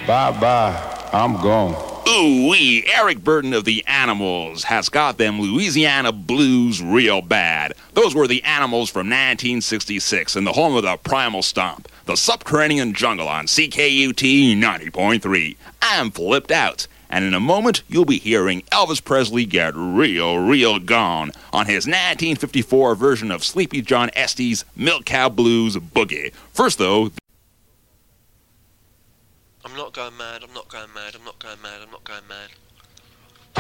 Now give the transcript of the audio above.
Bye-bye. I'm gone. Ooh-wee, Eric Burden of the Animals has got them Louisiana blues real bad. Those were the Animals from 1966 in the home of the Primal Stomp, the subterranean jungle on CKUT 90.3. I'm flipped out, and in a moment you'll be hearing Elvis Presley get real gone on his 1954 version of Sleepy John Estes' Milk Cow Blues Boogie. First though, I'm not going mad, I'm not going mad, I'm not going mad, I'm not going mad.